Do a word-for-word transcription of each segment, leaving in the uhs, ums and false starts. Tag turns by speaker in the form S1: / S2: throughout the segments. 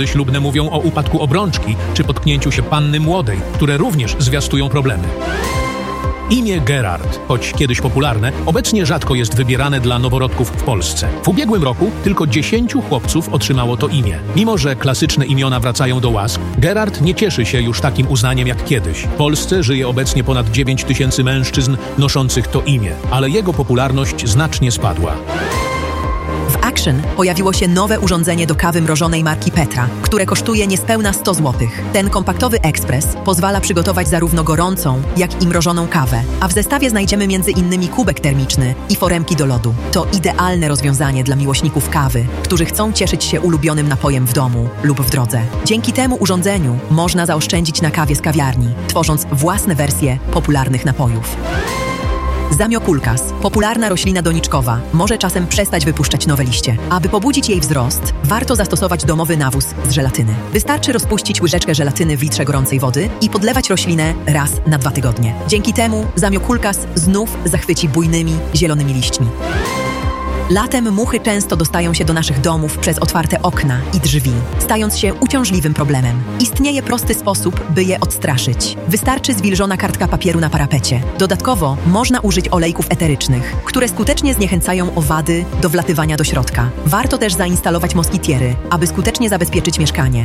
S1: Legendy ślubne mówią o upadku obrączki czy potknięciu się panny młodej, które również zwiastują problemy. Imię Gerard, choć kiedyś popularne, obecnie rzadko jest wybierane dla noworodków w Polsce. W ubiegłym roku tylko dziesięciu chłopców otrzymało to imię. Mimo że klasyczne imiona wracają do łask, Gerard nie cieszy się już takim uznaniem jak kiedyś. W Polsce żyje obecnie ponad dziewięć tysięcy mężczyzn noszących to imię, ale jego popularność znacznie spadła.
S2: W Action pojawiło się nowe urządzenie do kawy mrożonej marki Petra, które kosztuje niespełna sto złotych. Ten kompaktowy ekspres pozwala przygotować zarówno gorącą, jak i mrożoną kawę, a w zestawie znajdziemy między innymi kubek termiczny i foremki do lodu. To idealne rozwiązanie dla miłośników kawy, którzy chcą cieszyć się ulubionym napojem w domu lub w drodze. Dzięki temu urządzeniu można zaoszczędzić na kawie z kawiarni, tworząc własne wersje popularnych napojów. Zamiokulkas, popularna roślina doniczkowa, może czasem przestać wypuszczać nowe liście. Aby pobudzić jej wzrost, warto zastosować domowy nawóz z żelatyny. Wystarczy rozpuścić łyżeczkę żelatyny w litrze gorącej wody i podlewać roślinę raz na dwa tygodnie. Dzięki temu zamiokulkas znów zachwyci bujnymi, zielonymi liśćmi. Latem muchy często dostają się do naszych domów przez otwarte okna i drzwi, stając się uciążliwym problemem. Istnieje prosty sposób, by je odstraszyć. Wystarczy zwilżona kartka papieru na parapecie. Dodatkowo można użyć olejków eterycznych, które skutecznie zniechęcają owady do wlatywania do środka. Warto też zainstalować moskitiery, aby skutecznie zabezpieczyć mieszkanie.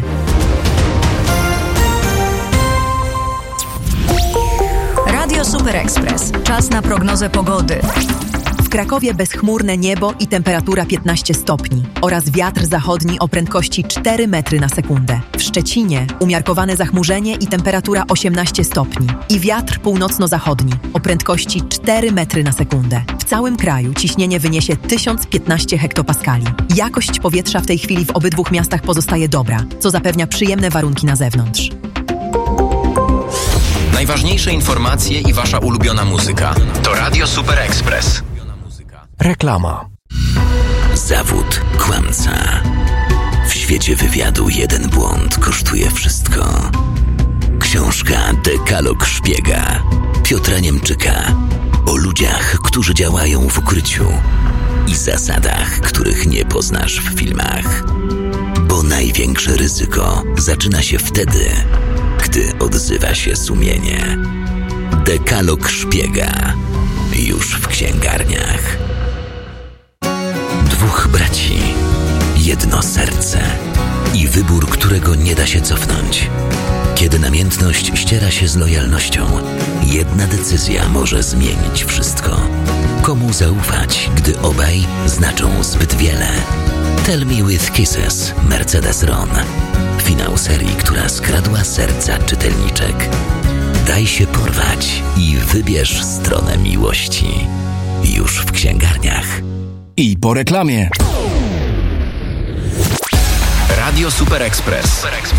S3: Radio Super Express. Czas na prognozę pogody.
S2: W Krakowie bezchmurne niebo i temperatura piętnaście stopni oraz wiatr zachodni o prędkości cztery metry na sekundę. W Szczecinie umiarkowane zachmurzenie i temperatura osiemnaście stopni i wiatr północno-zachodni o prędkości cztery metry na sekundę. W całym kraju ciśnienie wyniesie tysiąc piętnaście hektopaskali. Jakość powietrza w tej chwili w obydwu miastach pozostaje dobra, co zapewnia przyjemne warunki na zewnątrz.
S4: Najważniejsze informacje i wasza ulubiona muzyka to Radio Super Express.
S5: Reklama.
S6: Zawód kłamca. W świecie wywiadu jeden błąd kosztuje wszystko. Książka Dekalog szpiega Piotra Niemczyka o ludziach, którzy działają w ukryciu i zasadach, których nie poznasz w filmach. Bo największe ryzyko zaczyna się wtedy, gdy odzywa się sumienie. Dekalog szpiega już w księgarniach. Dwóch braci, jedno serce i wybór, którego nie da się cofnąć. Kiedy namiętność ściera się z lojalnością, jedna decyzja może zmienić wszystko. Komu zaufać, gdy obaj znaczą zbyt wiele? Tell Me With Kisses, Mercedes Ron. Finał serii, która skradła serca czytelniczek. Daj się porwać i wybierz stronę miłości. Już w księgarniach.
S5: I po reklamie.
S4: Radio Super Express.